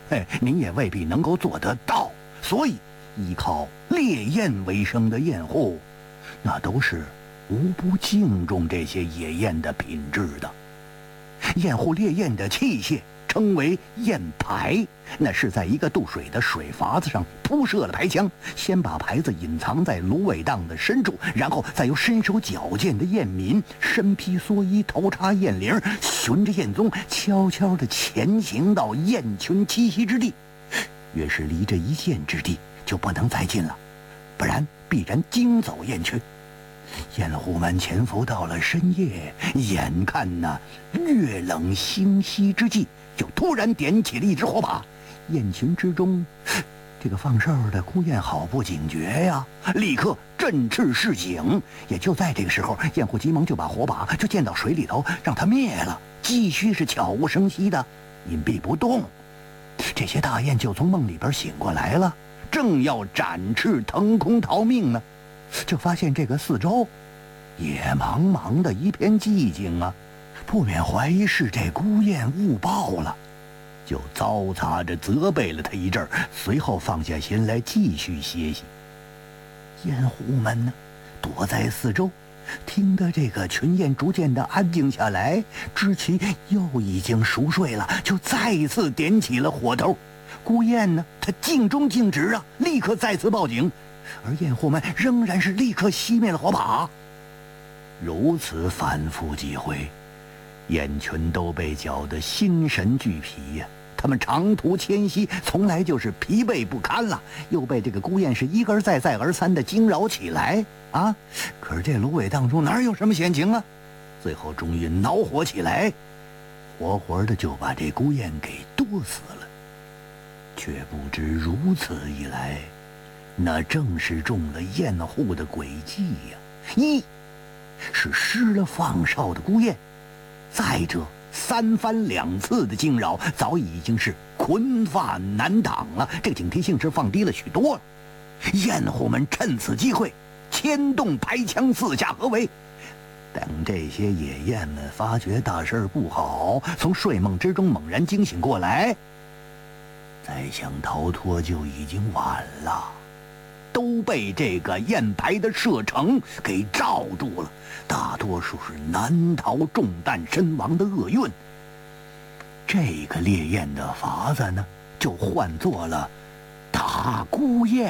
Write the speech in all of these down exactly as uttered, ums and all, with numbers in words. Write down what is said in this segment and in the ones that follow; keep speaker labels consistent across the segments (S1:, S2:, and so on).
S1: 哎，您也未必能够做得到。所以，依靠猎艳为生的艳户，那都是无不敬重这些野艳的品质的。艳户猎艳的器械称为砚牌，那是在一个渡水的水筏子上铺设了牌枪，先把牌子隐藏在芦苇荡的深处，然后再由身手矫健的艳民身披蓑衣，头插艳翎，循着艳踪悄悄地前行到雁群栖息之地。越是离这一线之地，就不能再近了，不然必然惊走雁群。雁户们潜伏到了深夜，眼看那月冷星稀之际，就突然点起了一支火把。雁群之中，这个放哨的孤雁好不警觉呀，立刻振翅示警。也就在这个时候，雁户急忙就把火把就溅到水里头，让它灭了，继续是悄无声息的隐蔽不动。这些大雁就从梦里边醒过来了，正要展翅腾空逃命呢，就发现这个四周也茫茫的一片寂静啊，不免怀疑是这孤雁误报了，就糟蹋着责备了他一阵儿，随后放下心来继续歇息。雁户们呢，躲在四周，听得这个群雁逐渐的安静下来，知其又已经熟睡了，就再一次点起了火头。孤雁呢，它尽忠尽职啊，立刻再次报警，而雁户们仍然是立刻熄灭了火把。如此反复几回，雁群都被搅得心神俱疲呀、啊。他们长途迁徙，从来就是疲惫不堪了，又被这个孤雁是一而再再而三的惊扰起来啊！可是这芦苇当中哪有什么险情啊？最后终于恼火起来，活活的就把这孤雁给剁死了。却不知如此一来，那正是中了雁户的诡计呀！一是失了放哨的孤雁，再者三番两次的惊扰，早已经是困乏难挡了，这个警惕性是放低了许多了。雁户们趁此机会牵动排枪四下合围，等这些野雁们发觉大事不好，从睡梦之中猛然惊醒过来，再想逃脱就已经晚了，都被这个雁排的射程给罩住了，大多数是难逃中弹身亡的厄运。这个猎雁的法子呢，就换作了打孤雁。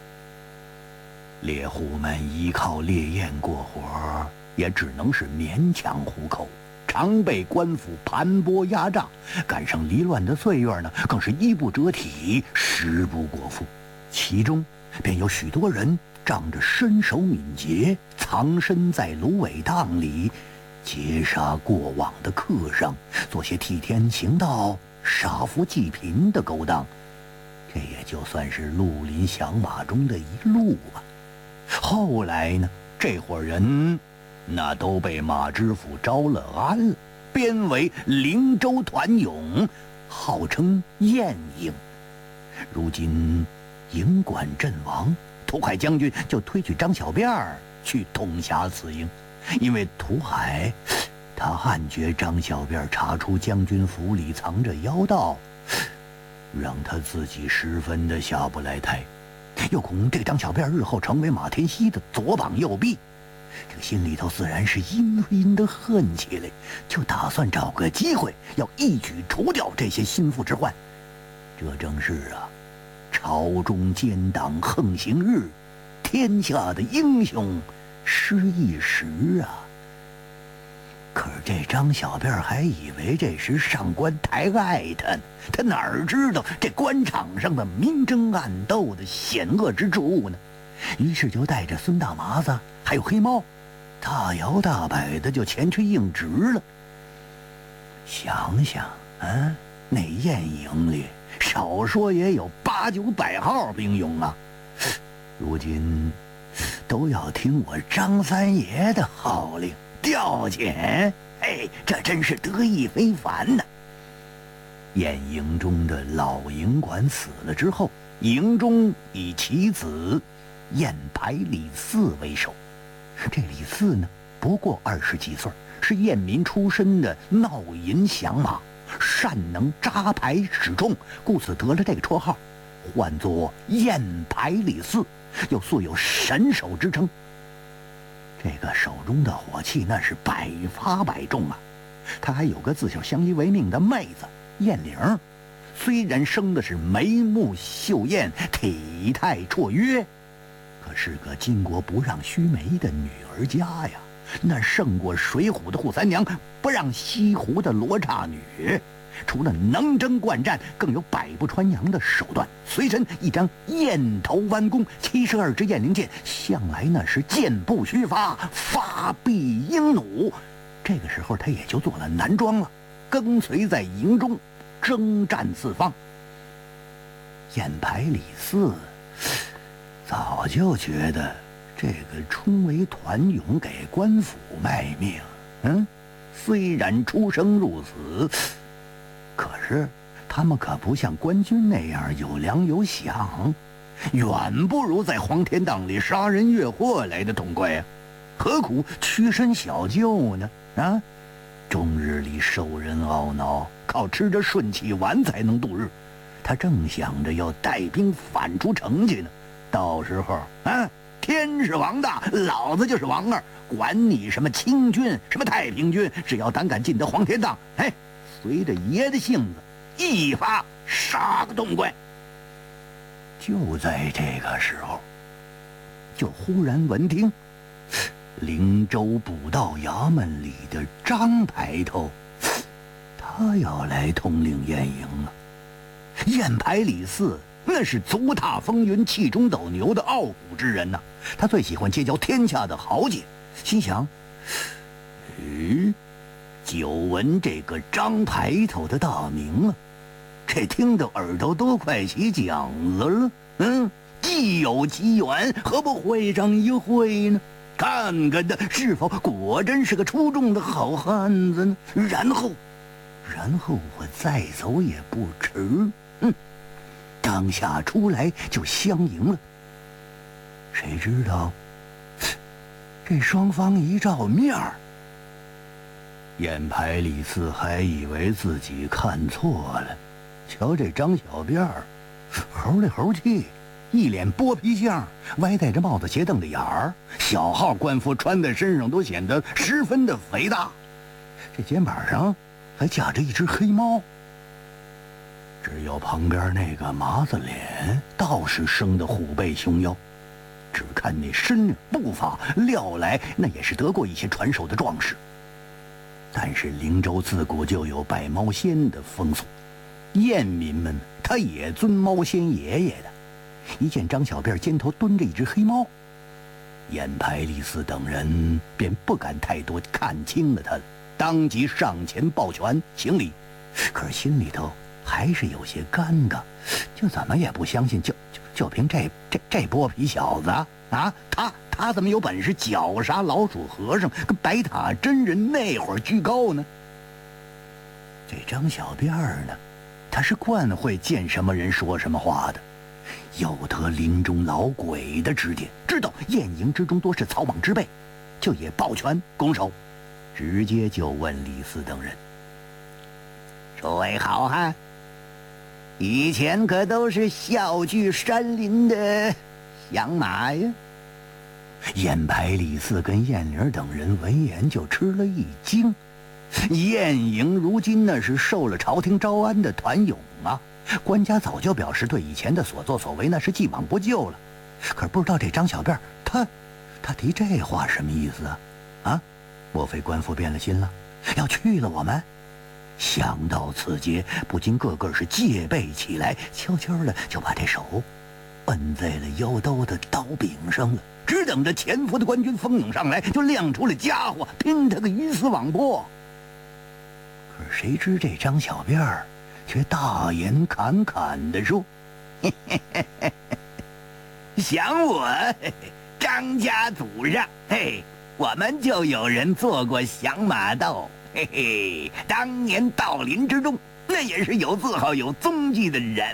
S1: 猎户们依靠猎雁过活，也只能是勉强糊口，常被官府盘剥压榨，赶上离乱的岁月呢，更是衣不遮体，食不果腹。其中便有许多人仗着身手敏捷，藏身在芦苇荡里，劫杀过往的客商，做些替天行道、杀富济贫的勾当。这也就算是绿林响马中的一路吧。后来呢，这伙人那都被马知府招了安了，编为灵州团勇，号称雁营。如今营管阵亡，土海将军就推举张小辫儿去统辖此营，因为土海他暗觉张小辫儿查出将军府里藏着妖道，让他自己十分的下不来台，又恐这个张小辫儿日后成为马天锡的左膀右臂，这个心里头自然是阴阴的恨起来，就打算找个机会要一举除掉这些心腹之患。这正是啊，朝中奸党横行日，天下的英雄失一时啊。可是这张小辫还以为这是上官抬爱他呢，他哪儿知道这官场上的明争暗斗的险恶之处呢？于是就带着孙大麻子还有黑猫，大摇大摆的就前去应职了。想想啊，那雁营里少说也有八九百号兵勇啊，如今都要听我张三爷的号令调遣，哎，这真是得意非凡呐。雁营中的老营管死了之后，营中以其子雁排李四为首。这李四呢，不过二十几岁，是雁民出身的闹银响马， 善能扎牌使众，故此得了这个绰号，唤作燕牌李四，又素有神手之称。这个手中的火气那是百发百中啊！他还有个自小相依为命的妹子燕玲，虽然生的是眉目秀艳，体态绰约，可是个巾帼不让须眉的女儿家呀，那胜过水浒的扈三娘，不让西湖的罗刹女。除了能征惯战，更有百步穿杨的手段，随身一张燕头弯弓，七十二支雁翎箭，向来那是箭不虚发，发必应弩。这个时候他也就做了男装了，跟随在营中征战四方。燕牌李四早就觉得这个冲为团勇给官府卖命，嗯，虽然出生入死，可是他们可不像官军那样有粮有饷，远不如在黄天荡里杀人越货来的痛快呀、啊！何苦屈身小救呢？啊，终日里受人懊恼，靠吃着顺气丸才能度日。他正想着要带兵反出城去呢，到时候啊，天是王大，老子就是王二，管你什么清军什么太平军，只要胆敢进得黄天荡，哎，随着爷的性子，一发杀个痛快。就在这个时候，就忽然闻听灵州捕道衙门里的张排头，他要来统领燕营了。燕排李四那是足踏风云、气中斗牛的傲骨之人呐、啊，他最喜欢结交天下的豪杰，心想：咦，久闻这个张排头的大名了，这听得耳朵都快起茧子了。嗯，既有机缘，何不会上一会呢？看看他是否果真是个出众的好汉子呢？然后，然后我再走也不迟。嗯，当下出来就相迎了。谁知道，这双方一照面儿，燕排李四还以为自己看错了。瞧这张小辫儿，猴来猴去，一脸剥皮相，歪戴着帽子斜瞪着眼儿，小号官服穿在身上都显得十分的肥大，这肩膀上还架着一只黑猫。只有旁边那个麻子脸倒是生得虎背熊腰，只看那身量步伐，料来那也是得过一些传授的壮士。但是灵州自古就有拜猫仙的风俗，燕民们他也尊猫仙爷爷的。一见张小辫肩头蹲着一只黑猫，燕排李四等人便不敢太多看清了他了，当即上前抱拳行礼，可是心里头还是有些尴尬，就怎么也不相信，就就就凭这这这剥皮小子啊，他他怎么有本事绞杀老鼠和尚跟白塔真人那会儿居高呢？这张小辫儿呢，他是惯会见什么人说什么话的，有得林中老鬼的指点，知道燕营之中多是草莽之辈，就也抱拳拱手，直接就问李四等人：诸位好汉，以前可都是笑聚山林的响马呀。燕排李四跟燕玲等人闻言就吃了一惊，燕营如今那是受了朝廷招安的团勇啊，官家早就表示对以前的所作所为那是既往不咎了。可是不知道这张小辫他他提这话什么意思啊？啊，莫非官府变了心了，要去了我们？想到此节，不禁个个是戒备起来，悄悄的就把这手摁在了腰刀的刀柄上了，只等着前夫的官军蜂拥上来，就亮出了家伙，拼他个鱼死网破。可是谁知这张小辫儿却大言侃侃地说：嘿嘿嘿嘿嘿，想我嘿嘿张家祖上，嘿，我们就有人做过响马道，嘿嘿，当年道林之中，那也是有字号有踪迹的人物。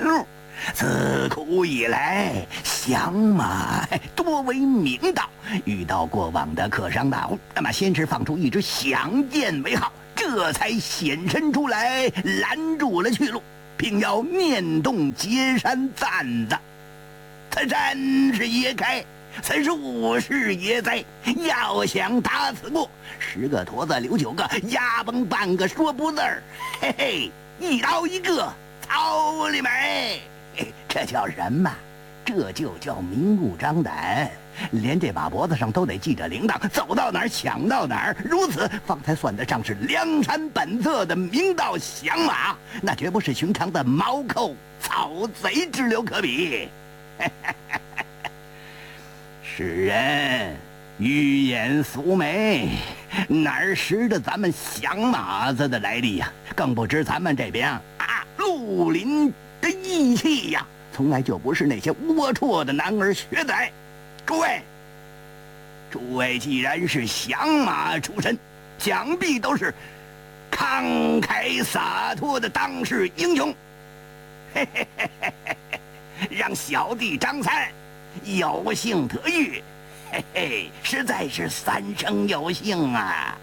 S1: 自古以来，响马多为明道。遇到过往的客商大户，那么先是放出一支响箭为号，这才显身出来，拦住了去路，并要念动结山赞子。此真是也开，此术是也哉。要想打此过，十个坨子留九个，压崩半个说不字儿。嘿嘿，一刀一个，草里没。这叫什么？这就叫明目张胆，连这把脖子上都得系着铃铛，走到哪儿抢到哪儿，如此方才算得上是梁山本色的明道响马，那绝不是寻常的毛寇草贼之流可比。世人欲言俗眉，哪儿识得咱们响马子的来历呀？更不知咱们这边啊，绿林的义气呀，从来就不是那些龌龊的男儿学来。诸位，诸位既然是响马出身，想必都是慷慨洒脱的当世英雄。嘿嘿嘿嘿嘿，让小弟张三有幸得遇，嘿嘿，实在是三生有幸啊！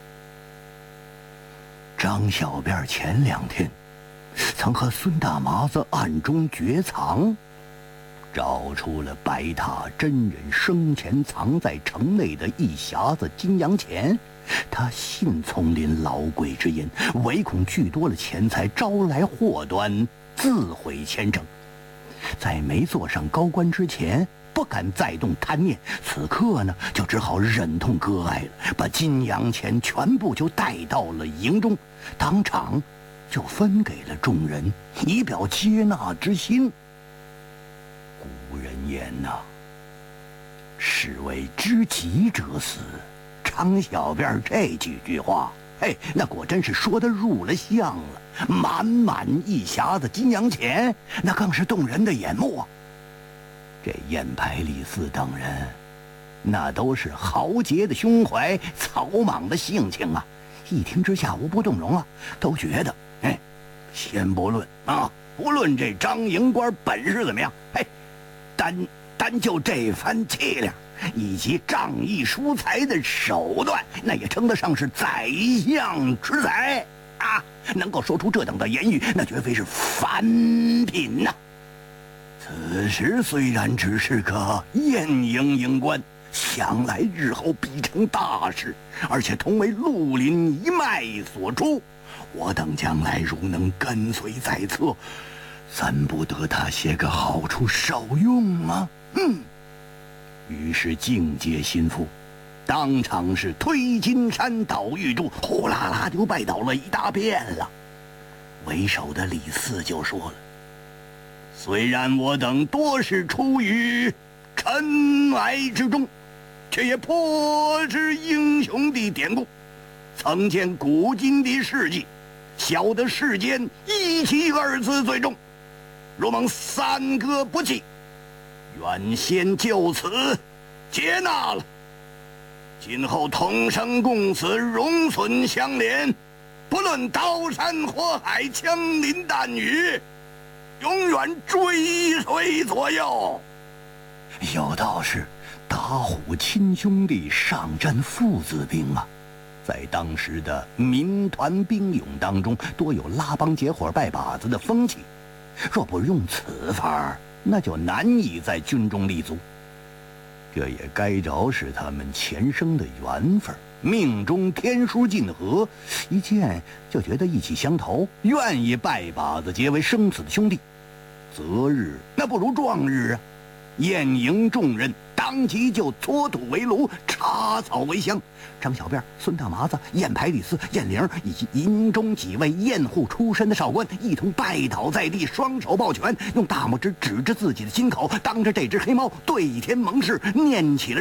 S1: 张小辫前两天曾和孙大麻子暗中绝藏，找出了白塔真人生前藏在城内的一匣子金洋钱。他信丛林老鬼之言，唯恐聚多了钱财招来祸端，自毁前程。在没坐上高官之前，不敢再动贪念，此刻呢，就只好忍痛割爱了，把金洋钱全部就带到了营中，当场就分给了众人，以表接纳之心。古人言呐、啊，是为知己者死。张小辫这几句话，嘿，那果真是说得入了相了。满满一匣子金洋钱，那更是动人的眼目啊。这燕排李四等人，那都是豪杰的胸怀，草莽的性情啊！一听之下无不动容啊，都觉得，哎，先不论啊，不论这张营官本事怎么样，哎，单单就这番气量以及仗义疏财的手段，那也称得上是宰相之才啊！能够说出这等的言语，那绝非是凡品呐、啊。此时虽然只是个燕营营官，想来日后必成大事，而且同为绿林一脉所出，我等将来如能跟随在侧，怎不得他些个好处受用吗？嗯。于是境界心腹，当场是推金山倒玉柱，呼啦啦就拜倒了一大片了。为首的李四就说了：“虽然我等多是出于尘埃之中，却也颇知英雄的典故，曾见古今的事迹，晓得世间义气二字最重。若蒙三哥不弃，原先就此接纳了。今后同生共死，荣损相连，不论刀山火海，枪林弹雨，永远追随左右。”有道是打虎亲兄弟，上阵父子兵啊。在当时的民团兵勇当中，多有拉帮结伙拜把子的风气，若不用此法，那就难以在军中立足。这也该着是他们前生的缘分，命中天书尽合，一见就觉得意气相投，愿意拜把子结为生死的兄弟。择日那不如撞日啊！宴迎众人，当即就搓土为炉，插草为香。张小辫、孙大麻子、燕排李四、燕玲以及营中几位燕户出身的少官一同拜倒在地，双手抱拳，用大拇指指着自己的心口，当着这只黑猫对天盟誓，念起了